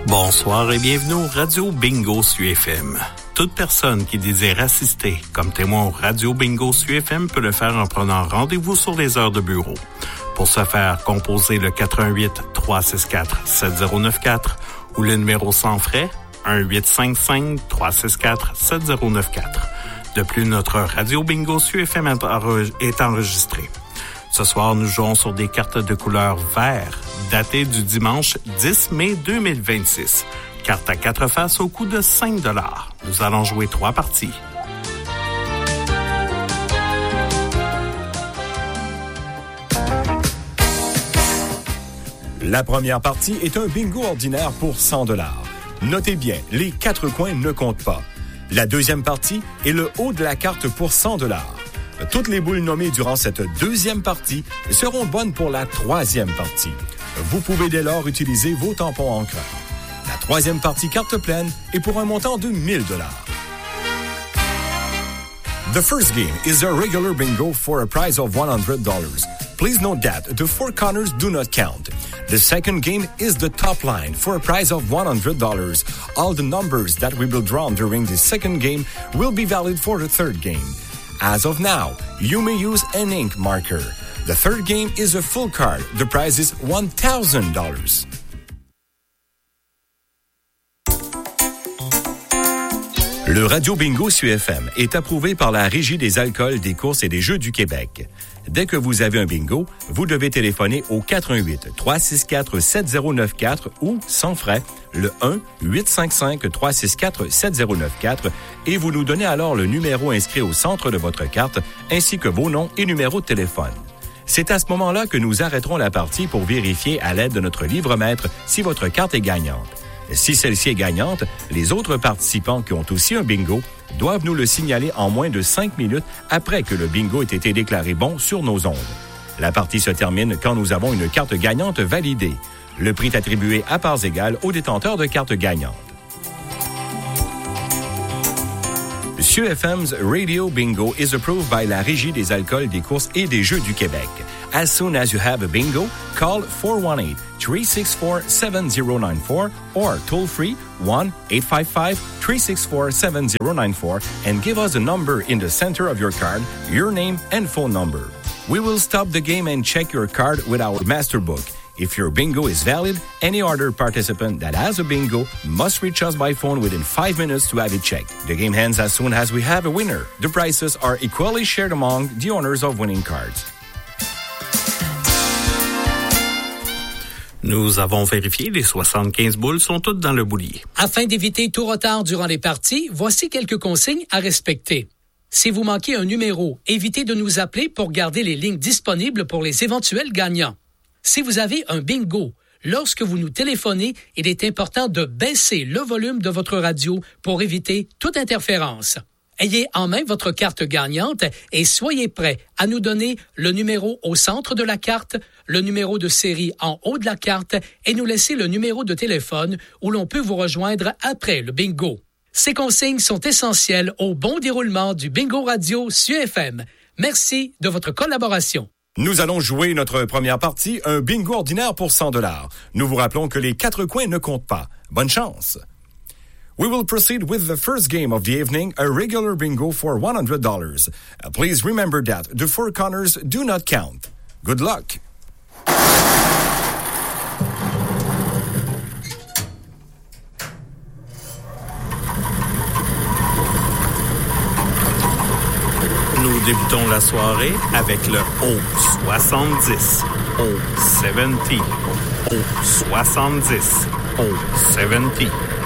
Bonsoir et bienvenue au Radio Bingo sur UFM. Toute personne qui désire assister comme témoin au Radio Bingo sur UFM peut le faire en prenant rendez-vous sur les heures de bureau. Pour ce faire, composez le 418-364-7094 ou le numéro sans frais 1-855-364-7094. De plus, notre Radio Bingo sur UFM est enregistré. Ce soir, nous jouons sur des cartes de couleur vert, datées du dimanche 10 mai 2026. Carte à 4 faces au coût de 5 $. Nous allons jouer 3 parties. La première partie est un bingo ordinaire pour 100 $. Notez bien, les 4 coins ne comptent pas. La deuxième partie est le haut de la carte pour 100 $. Toutes les boules nommées durant cette deuxième partie seront bonnes pour la troisième partie. Vous pouvez dès lors utiliser vos tampons encreurs. La troisième partie carte pleine est pour un montant de 1 000 $. The first game is a regular bingo for a prize of $100. Please note that the 4 corners do not count. The second game is the top line for a prize of $100. All the numbers that we will draw during the second game will be valid for the third game. As of now, you may use an ink marker. The third game is a full card. The prize is $1,000. Le Radio Bingo sur UFM est approuvé par la Régie des alcools, des courses et des jeux du Québec. Dès que vous avez un bingo, vous devez téléphoner au 418-364-7094 ou, sans frais, le 1-855-364-7094 et vous nous donnez alors le numéro inscrit au centre de votre carte ainsi que vos noms et numéros de téléphone. C'est à ce moment-là que nous arrêterons la partie pour vérifier à l'aide de notre livre-maître si votre carte est gagnante. Si celle-ci est gagnante, les autres participants qui ont aussi un bingo doivent nous le signaler en moins de 5 minutes après que le bingo ait été déclaré bon sur nos ondes. La partie se termine quand nous avons une carte gagnante validée. Le prix est attribué à parts égales aux détenteurs de cartes gagnantes. CUFM's Radio Bingo is approved by la Régie des alcools, des courses et des jeux du Québec. As soon as you have a bingo, call 418-364-7094 or toll-free 1-855-364-7094 and give us a number in the center of your card, your name and phone number. We will stop the game and check your card with our master book. If your bingo is valid, any other participant that has a bingo must reach us by phone within 5 minutes to have it checked. The game ends as soon as we have a winner. The prizes are equally shared among the owners of winning cards. Nous avons vérifié, les 75 boules sont toutes dans le boulier. Afin d'éviter tout retard durant les parties, voici quelques consignes à respecter. Si vous manquez un numéro, évitez de nous appeler pour garder les lignes disponibles pour les éventuels gagnants. Si vous avez un bingo, lorsque vous nous téléphonez, il est important de baisser le volume de votre radio pour éviter toute interférence. Ayez en main votre carte gagnante et soyez prêts à nous donner le numéro au centre de la carte, le numéro de série en haut de la carte et nous laisser le numéro de téléphone où l'on peut vous rejoindre après le bingo. Ces consignes sont essentielles au bon déroulement du Bingo Radio sur UFM. Merci de votre collaboration. Nous allons jouer notre première partie, un bingo ordinaire pour 100 $. Nous vous rappelons que les 4 coins ne comptent pas. Bonne chance! We will proceed with the first game of the evening, a regular bingo for $100. Please remember that the 4 corners do not count. Good luck! Nous débutons la soirée avec le haut 70, haut 70, haut 70, haut 70.